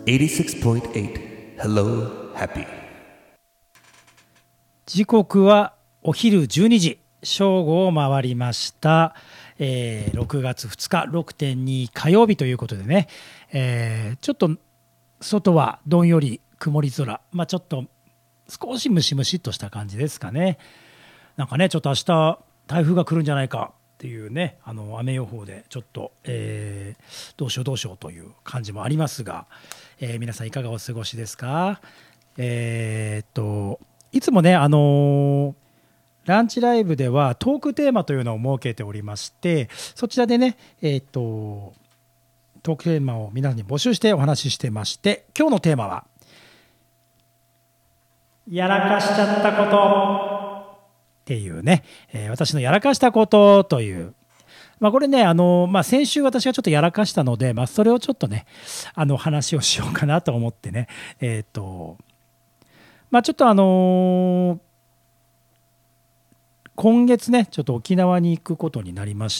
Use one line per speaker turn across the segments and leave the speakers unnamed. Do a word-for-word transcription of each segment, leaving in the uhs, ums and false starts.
はちじゅうろくてんはち Hello Happy。
時刻はお昼じゅうにじ、正午を回りました。えー、ろくがつふつか ろくてんに 火曜日ということでね、えー、ちょっと外はどんより曇り空、まあ、ちょっと少しムシムシっとした感じですかね。なんかね、ちょっと明日台風が来るんじゃないかっていうね、あの雨予報でちょっと、えー、どうしようどうしようという感じもありますが、えー、皆さんいかがお過ごしですか。えー、っといつもね、あのーランチライブではトークテーマというのを設けておりまして、そちらでね、えー、っとトークテーマを皆さんに募集してお話ししてまして、今日のテーマはやらかしちゃったことっていうね、えー、私のやらかしたことという、まあ、これね、あのまあ、先週私がちょっとやらかしたので、まあ、それをちょっとねあの話をしようかなと思ってね、えー、っとまあちょっとあのー今月ねちょっと沖縄に行くことになりまして、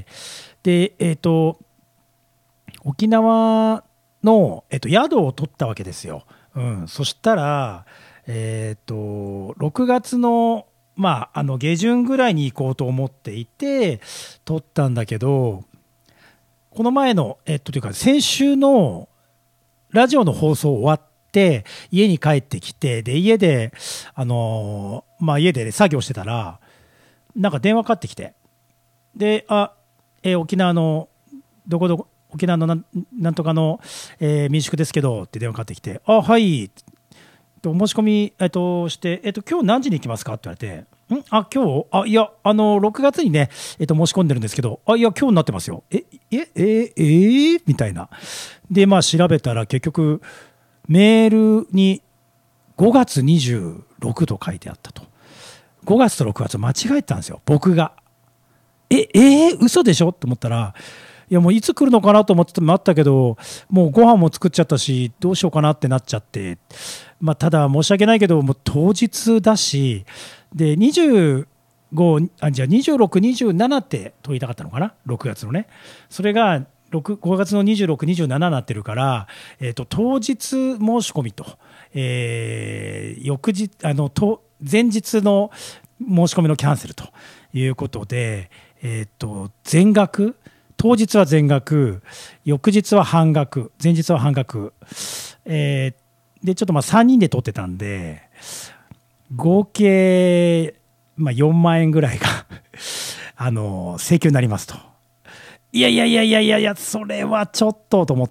でえっ、ー、と沖縄の、えー、と宿を取ったわけですよ。うん、そしたらえっ、ー、とろくがつのまああの下旬ぐらいに行こうと思っていて取ったんだけど、この前のえっ、ー、とというか先週のラジオの放送終わって家に帰ってきて、で家であのー、まあ家で、ね、作業してたらなんか電話かかってきて、で、あ、えー、沖縄のどこどこ沖縄のなん、なんとかの、えー民宿ですけどって電話かかってきて、あ、はいと申し込み、えっとして、えっと今日何時に行きますかって言われて、んあ今日あいやあのろくがつにね、えっと申し込んでるんですけど、あいや今日になってますよ、えええええー、みたいな。でまあ調べたら結局メールにごがつにじゅうろくと書いてあったと。ごがつとろくがつ間違えてたんですよ、僕が。ええー、嘘でしょと思ったら、いやもういつ来るのかなと思っててもあったけど、もうご飯も作っちゃったしどうしようかなってなっちゃって、まあ、ただ申し訳ないけどもう当日だし、でにじゅうごあじゃあにじゅうろく、にじゅうななって問いたかったのかな、ろくがつのね。それがごがつのにじゅうろく、にじゅうななになってるから、えー、と当日申し込みと、えー、翌日あのと前日の申し込みのキャンセルということで、えー、と全額、当日は全額、翌日は半額、前日は半額、えー、でちょっとまあさんにんで取ってたんで合計まあよんまんえんぐらいがあの請求になりますと。いやいやいやいやいやいや、それはちょっとと思って、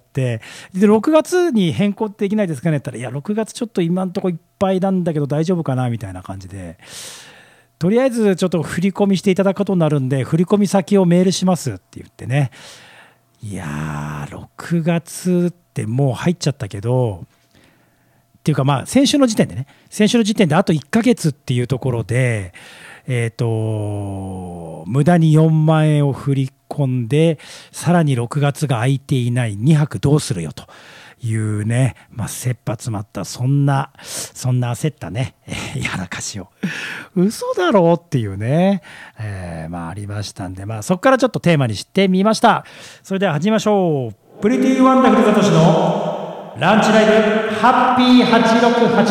でろくがつに変更できないですかねって言ったら、いやろくがつちょっと今のところいっぱいなんだけど大丈夫かなみたいな感じで、とりあえずちょっと振り込みしていただくことになるんで振り込み先をメールしますって言ってね。いやーろくがつってもう入っちゃったけどっていうか、まあ先週の時点でね先週の時点であといっかげつっていうところで、えーと無駄によんまんえんを振り込んで、さらにろくがつが空いていないにはくどうするよというね、まあ、切羽詰まったそんなそんな焦ったね、えー、やらかしを嘘だろうっていうね、えー、まあありましたんで、まあそこからちょっとテーマにしてみました。それでは始めましょう。プリティワンダフルザトシのランチライブハッピーはちろくはち。